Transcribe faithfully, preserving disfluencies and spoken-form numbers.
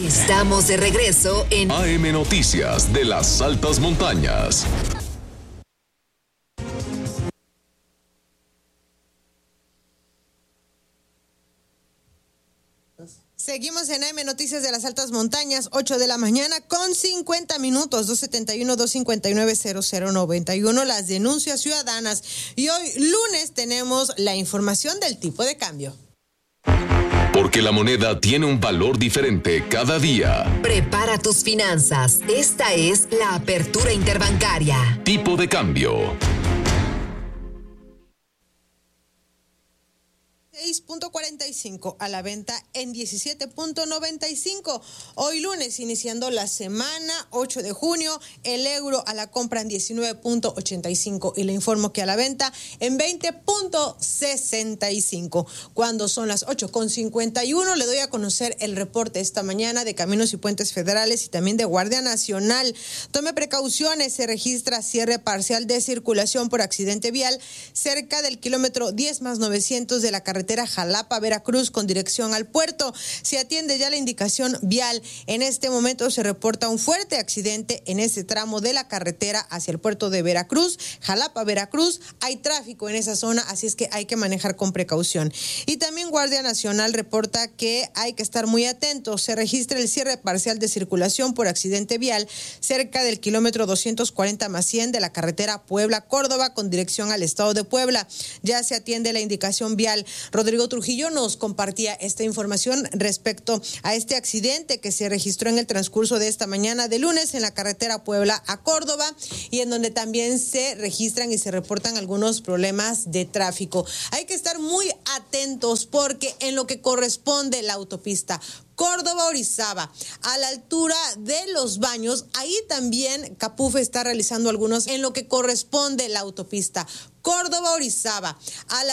Estamos de regreso en A M Noticias de las Altas Montañas. Seguimos en A M Noticias de las Altas Montañas, ocho de la mañana con cincuenta minutos, dos setenta y uno, dos cincuenta y nueve, cero cero noventa y uno, las denuncias ciudadanas. Y hoy, lunes, tenemos la información del tipo de cambio. Porque la moneda tiene un valor diferente cada día. Prepara tus finanzas. Esta es la apertura interbancaria. Tipo de cambio. seis punto cuarenta y cinco a la venta en diecisiete punto noventa y cinco. Hoy lunes, iniciando la semana, ocho de junio, el euro a la compra en diecinueve punto ochenta y cinco y le informo que a la venta en veinte punto sesenta y cinco. Cuando son las ocho con cincuenta y uno, le doy a conocer el reporte esta mañana de Caminos y Puentes Federales y también de Guardia Nacional. Tome precauciones, se registra cierre parcial de circulación por accidente vial cerca del kilómetro diez más novecientos de la carretera Jalapa, Veracruz, con dirección al puerto. Se atiende ya la indicación vial. En este momento se reporta un fuerte accidente en ese tramo de la carretera hacia el puerto de Veracruz, Jalapa, Veracruz. Hay tráfico en esa zona, así es que hay que manejar con precaución. Y también Guardia Nacional reporta que hay que estar muy atentos. Se registra el cierre parcial de circulación por accidente vial cerca del kilómetro doscientos cuarenta más cien de la carretera Puebla-Córdoba, con dirección al estado de Puebla. Ya se atiende la indicación vial. Rodrigo Trujillo nos compartía esta información respecto a este accidente que se registró en el transcurso de esta mañana de lunes en la carretera Puebla a Córdoba, y en donde también se registran y se reportan algunos problemas de tráfico. Hay que estar muy atentos porque en lo que corresponde la autopista Córdoba-Orizaba, a la altura de Los Baños, ahí también Capufe está realizando algunos en lo que corresponde la autopista Córdoba-Orizaba, a la